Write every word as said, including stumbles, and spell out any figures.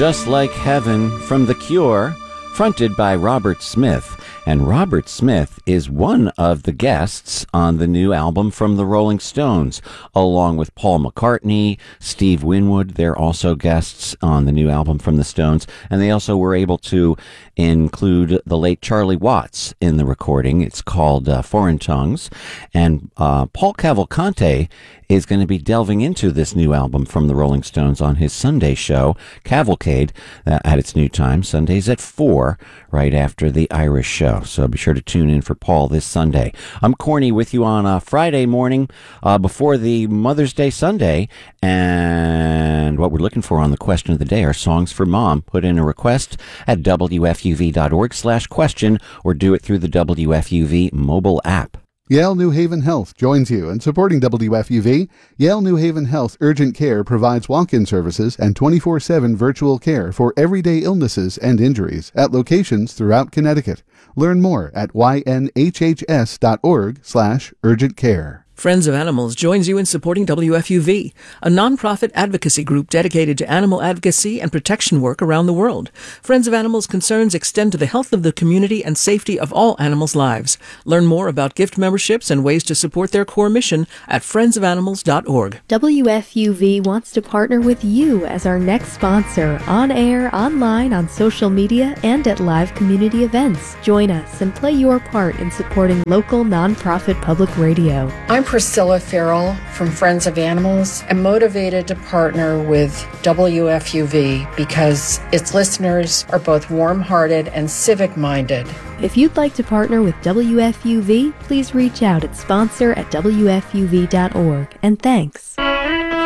Just Like Heaven from The Cure, fronted by Robert Smith. And Robert Smith is one of the guests on the new album from the Rolling Stones, along with Paul McCartney, Steve Winwood. They're also guests on the new album from the Stones. And they also were able to include the late Charlie Watts in the recording. It's called uh, Foreign Tongues. And uh, Paul Cavalcante is going to be delving into this new album from the Rolling Stones on his Sunday show, Cavalcade, uh, at its new time, Sundays at four, right after the Irish show. So be sure to tune in for Paul this Sunday. I'm Corny with you on a Friday morning uh, before the Mother's Day Sunday. And what we're looking for on the question of the day are songs for mom. Put in a request at W F U V dot org slash question or do it through the W F U V mobile app. Yale New Haven Health joins you in supporting W F U V. Yale New Haven Health Urgent Care provides walk-in services and twenty-four seven virtual care for everyday illnesses and injuries at locations throughout Connecticut. Learn more at Y N H H S dot org slash urgent care. Friends of Animals joins you in supporting W F U V, a nonprofit advocacy group dedicated to animal advocacy and protection work around the world. Friends of Animals concerns extend to the health of the community and safety of all animals' lives. Learn more about gift memberships and ways to support their core mission at friends of animals dot org. W F U V wants to partner with you as our next sponsor, on air, online, on social media, and at live community events. Join us and play your part in supporting local nonprofit public radio. I'm Priscilla Farrell from Friends of Animals. I'm motivated to partner with W F U V because its listeners are both warm-hearted and civic-minded. If you'd like to partner with W F U V, please reach out at sponsor at W F U V dot org. And thanks.